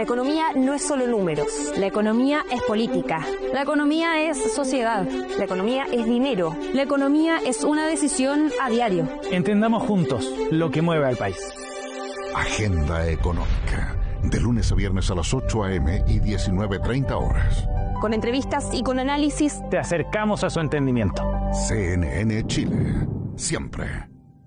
La economía no es solo números. La economía es política. La economía es sociedad. La economía es dinero. La economía es una decisión a diario. Entendamos juntos lo que mueve al país. Agenda Económica. De lunes a viernes a las 8 a.m. y 19:30 horas. Con entrevistas y con análisis. Te acercamos a su entendimiento. CNN Chile. Siempre.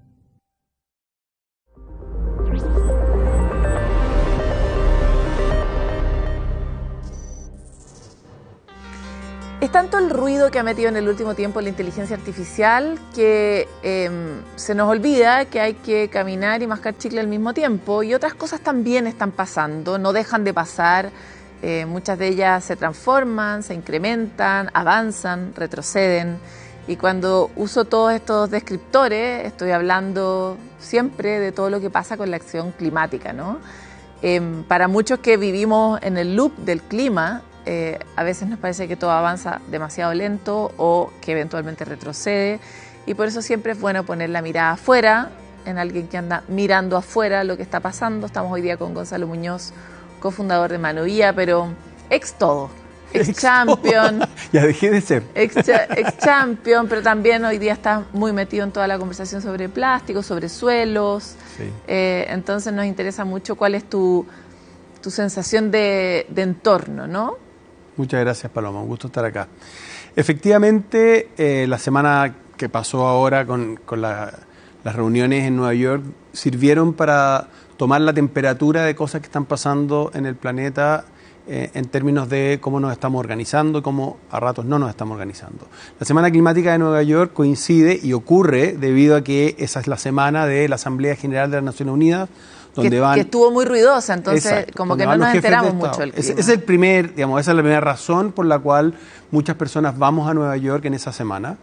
Es tanto el ruido que ha metido en el último tiempo la inteligencia artificial que se nos olvida que hay que caminar y mascar chicle al mismo tiempo, y otras cosas también están pasando, no dejan de pasar. Muchas de ellas se transforman, se incrementan, avanzan, retroceden, y cuando uso todos estos descriptores estoy hablando siempre de todo lo que pasa con la acción climática, ¿no? Para muchos que vivimos en el loop del clima, a veces nos parece que todo avanza demasiado lento o que eventualmente retrocede, y por eso siempre es bueno poner la mirada afuera, en alguien que anda mirando afuera lo que está pasando. Estamos hoy día con Gonzalo Muñoz, cofundador de Manovía, pero ex todo, ex champion. Ya dejé de ser. Ex champion, pero también hoy día está muy metido en toda la conversación sobre plástico, sobre suelos. Sí. Entonces nos interesa mucho cuál es tu sensación de entorno, ¿no? Muchas gracias, Paloma, un gusto estar acá. Efectivamente, la semana que pasó ahora con las reuniones en Nueva York sirvieron para tomar la temperatura de cosas que están pasando en el planeta en términos de cómo nos estamos organizando y cómo a ratos no nos estamos organizando. La Semana Climática de Nueva York coincide y ocurre debido a que esa es la semana de la Asamblea General de las Naciones Unidas, donde que estuvo muy ruidosa, entonces exacto, como que no nos enteramos mucho del clima. Esa es la primera razón por la cual muchas personas vamos a Nueva York en esa semana.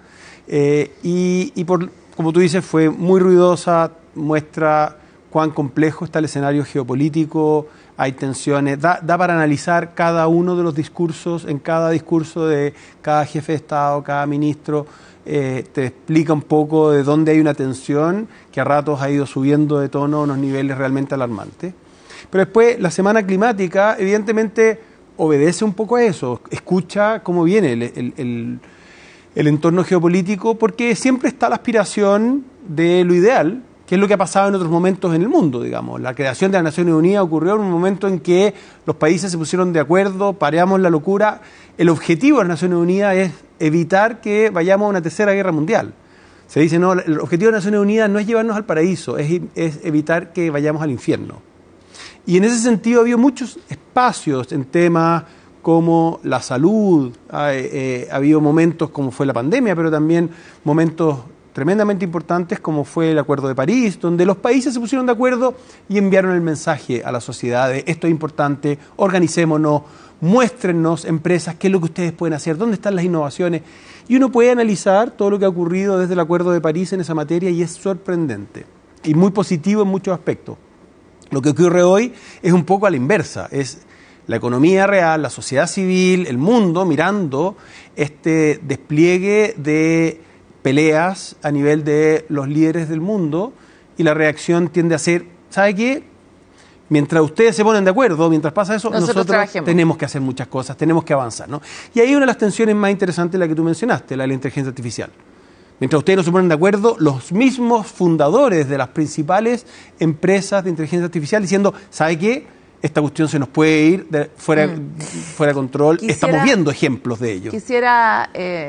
Como tú dices, fue muy ruidosa, muestra cuán complejo está el escenario geopolítico, hay tensiones, da para analizar cada uno de los discursos, en cada discurso de cada jefe de Estado, cada ministro. Te explica un poco de dónde hay una tensión que a ratos ha ido subiendo de tono a unos niveles realmente alarmantes. Pero después, la Semana Climática evidentemente obedece un poco a eso, escucha cómo viene el entorno geopolítico, porque siempre está la aspiración de lo ideal, que es lo que ha pasado en otros momentos en el mundo, digamos. La creación de las Naciones Unidas ocurrió en un momento en que los países se pusieron de acuerdo, pareamos la locura. El objetivo de las Naciones Unidas es evitar que vayamos a una tercera guerra mundial. Se dice, no, el objetivo de las Naciones Unidas no es llevarnos al paraíso, es evitar que vayamos al infierno. Y en ese sentido ha habido muchos espacios en temas como la salud, ha habido momentos como fue la pandemia, pero también momentos tremendamente importantes como fue el Acuerdo de París, donde los países se pusieron de acuerdo y enviaron el mensaje a la sociedad de esto es importante, organicémonos, muéstrennos empresas qué es lo que ustedes pueden hacer, dónde están las innovaciones. Y uno puede analizar todo lo que ha ocurrido desde el Acuerdo de París en esa materia y es sorprendente y muy positivo en muchos aspectos. Lo que ocurre hoy es un poco a la inversa, es la economía real, la sociedad civil, el mundo mirando este despliegue de peleas a nivel de los líderes del mundo, y la reacción tiende a ser, ¿sabe qué? Mientras ustedes se ponen de acuerdo, mientras pasa eso, nosotros tenemos que hacer muchas cosas, tenemos que avanzar, ¿no? Y ahí una de las tensiones más interesantes, la que tú mencionaste, la de la inteligencia artificial. Mientras ustedes no se ponen de acuerdo, los mismos fundadores de las principales empresas de inteligencia artificial diciendo, ¿sabe qué? Esta cuestión se nos puede ir fuera de control. Estamos viendo ejemplos de ello. Quisiera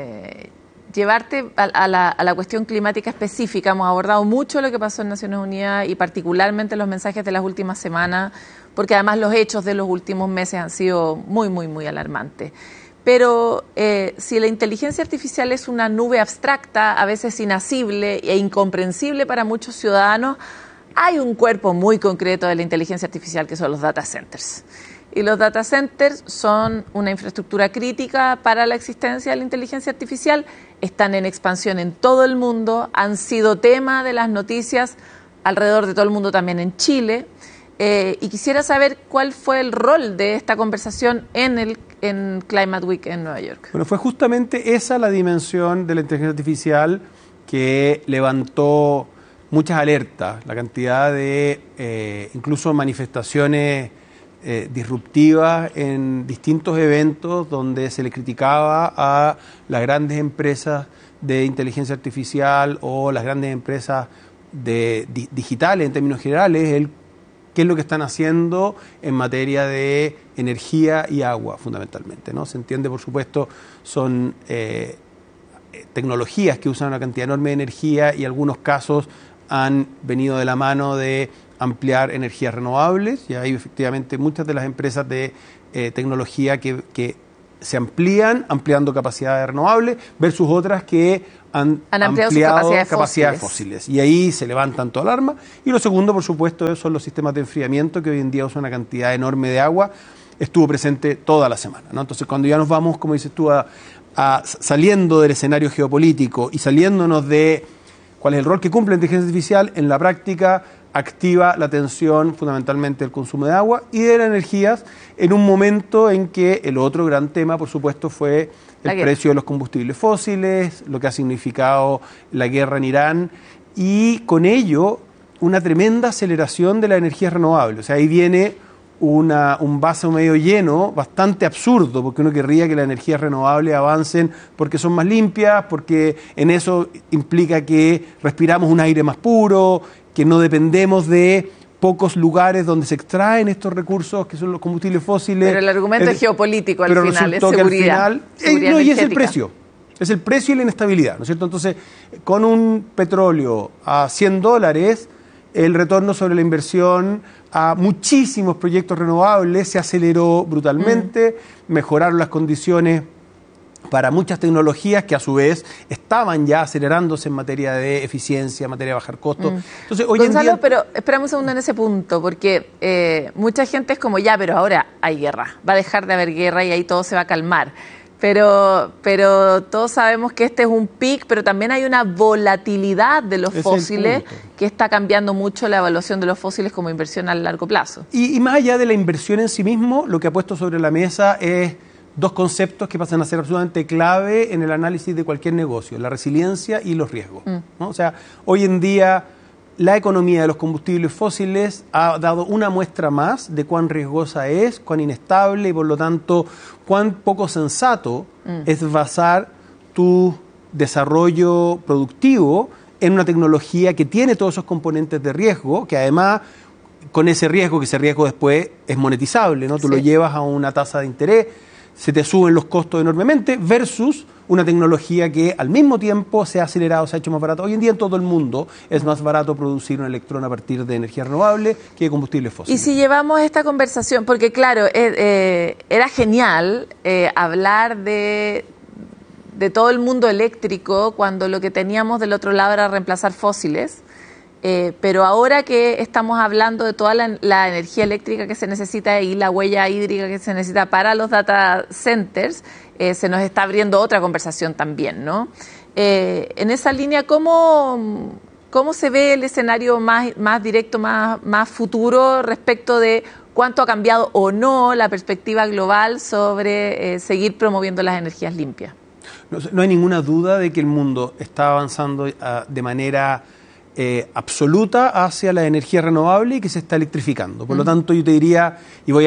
llevarte a la cuestión climática específica. Hemos abordado mucho lo que pasó en Naciones Unidas y particularmente los mensajes de las últimas semanas, porque además los hechos de los últimos meses han sido muy, muy, muy alarmantes. Pero si la inteligencia artificial es una nube abstracta, a veces inasible e incomprensible para muchos ciudadanos, hay un cuerpo muy concreto de la inteligencia artificial que son los data centers. Y los data centers son una infraestructura crítica para la existencia de la inteligencia artificial, están en expansión en todo el mundo, han sido tema de las noticias alrededor de todo el mundo, también en Chile. Y quisiera saber cuál fue el rol de esta conversación en Climate Week en Nueva York. Bueno, fue justamente esa la dimensión de la inteligencia artificial que levantó muchas alertas, la cantidad de incluso manifestaciones disruptivas en distintos eventos donde se le criticaba a las grandes empresas de inteligencia artificial o las grandes empresas digitales en términos generales, qué es lo que están haciendo en materia de energía y agua, fundamentalmente, ¿no? Se entiende, por supuesto, son tecnologías que usan una cantidad enorme de energía y en algunos casos han venido de la mano de ampliar energías renovables, y hay efectivamente muchas de las empresas de tecnología que se ampliando capacidades renovables versus otras que han ampliado capacidades fósiles. Y ahí se levantan toda alarma. Y lo segundo, por supuesto, son los sistemas de enfriamiento que hoy en día usan una cantidad enorme de agua. Estuvo presente toda la semana, ¿no? Entonces, cuando ya nos vamos, como dices tú, saliendo del escenario geopolítico y saliéndonos de cuál es el rol que cumple la inteligencia artificial, en la práctica activa la tensión fundamentalmente del consumo de agua y de las energías en un momento en que el otro gran tema, por supuesto, fue el precio de los combustibles fósiles, lo que ha significado la guerra en Irán y con ello una tremenda aceleración de las energías renovables. O sea, ahí viene un vaso medio lleno, bastante absurdo, porque uno querría que las energías renovables avancen porque son más limpias, porque en eso implica que respiramos un aire más puro, que no dependemos de pocos lugares donde se extraen estos recursos que son los combustibles fósiles. Pero el argumento es geopolítico al final, es seguridad. No, y es el precio. Es el precio y la inestabilidad, ¿no es cierto? Entonces, con un petróleo a $100, el retorno sobre la inversión a muchísimos proyectos renovables se aceleró brutalmente, mejoraron las condiciones para muchas tecnologías que a su vez estaban ya acelerándose en materia de eficiencia, en materia de bajar costos. Entonces, hoy Gonzalo, en día... pero esperamos un segundo en ese punto, porque mucha gente es como, ya, pero ahora hay guerra, va a dejar de haber guerra y ahí todo se va a calmar. Pero todos sabemos que este es un pic, pero también hay una volatilidad de los fósiles que está cambiando mucho la evaluación de los fósiles como inversión a largo plazo. Y más allá de la inversión en sí mismo, lo que ha puesto sobre la mesa es dos conceptos que pasan a ser absolutamente clave en el análisis de cualquier negocio, la resiliencia y los riesgos, ¿no? O sea, hoy en día la economía de los combustibles fósiles ha dado una muestra más de cuán riesgosa es, cuán inestable y por lo tanto cuán poco sensato es basar tu desarrollo productivo en una tecnología que tiene todos esos componentes de riesgo, que además con ese riesgo después es monetizable, ¿no? Tú lo llevas a una tasa de interés, se te suben los costos enormemente versus una tecnología que al mismo tiempo se ha acelerado, se ha hecho más barato. Hoy en día en todo el mundo es más barato producir un electrón a partir de energía renovable que de combustibles fósiles. Y si llevamos esta conversación, porque claro, era genial hablar de todo el mundo eléctrico cuando lo que teníamos del otro lado era reemplazar fósiles. Pero ahora que estamos hablando de toda la energía eléctrica que se necesita y la huella hídrica que se necesita para los data centers, se nos está abriendo otra conversación también, ¿no? En esa línea, ¿cómo se ve el escenario más directo, más futuro respecto de cuánto ha cambiado o no la perspectiva global sobre seguir promoviendo las energías limpias? No hay ninguna duda de que el mundo está avanzando de manera absoluta hacia la energía renovable y que se está electrificando. Por lo tanto, yo te diría, y voy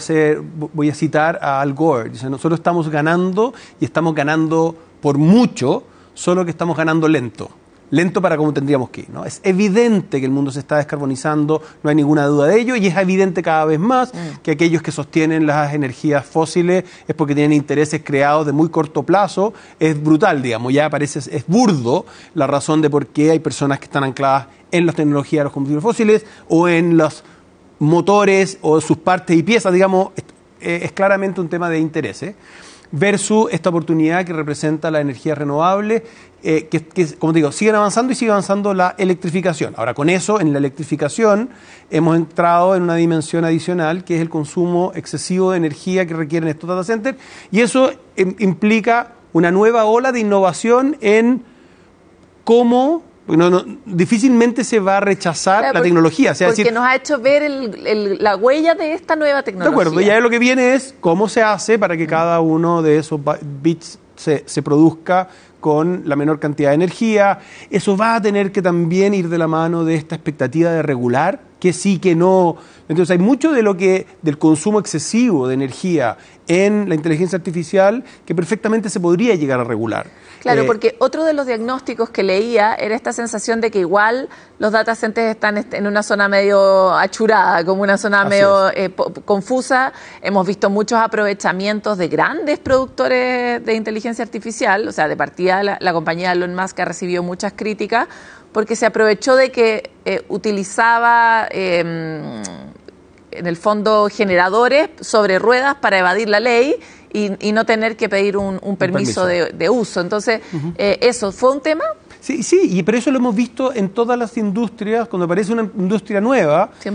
a citar a Al Gore, dice, nosotros estamos ganando y estamos ganando por mucho, solo que estamos ganando lento para como tendríamos que ir, ¿no? Es evidente que el mundo se está descarbonizando, no hay ninguna duda de ello, y es evidente cada vez más que aquellos que sostienen las energías fósiles es porque tienen intereses creados de muy corto plazo. Es brutal, digamos, ya es burdo la razón de por qué hay personas que están ancladas en las tecnologías de los combustibles fósiles o en los motores o sus partes y piezas, digamos, es claramente un tema de interés, versus esta oportunidad que representa la energía renovable, que, como te digo, sigue avanzando la electrificación. Ahora, con eso, en la electrificación, hemos entrado en una dimensión adicional, que es el consumo excesivo de energía que requieren estos data centers, y eso implica una nueva ola de innovación en cómo... difícilmente se va a rechazar la tecnología. O sea, porque nos ha hecho ver la huella de esta nueva tecnología. De acuerdo, ya lo que viene es cómo se hace para que cada uno de esos bits se produzca con la menor cantidad de energía. Eso va a tener que también ir de la mano de esta expectativa de regular qué sí, qué no. Entonces hay mucho del consumo excesivo de energía en la inteligencia artificial que perfectamente se podría llegar a regular. Claro, porque otro de los diagnósticos que leía era esta sensación de que igual los data centers están en una zona medio achurada, como una zona medio confusa. Hemos visto muchos aprovechamientos de grandes productores de inteligencia artificial. O sea, de partida la compañía Elon Musk ha recibido muchas críticas porque se aprovechó de que utilizaba en el fondo generadores sobre ruedas para evadir la ley y no tener que pedir un permiso de uso. Entonces, ¿eso fue un tema? Sí, pero eso lo hemos visto en todas las industrias. Cuando aparece una industria nueva,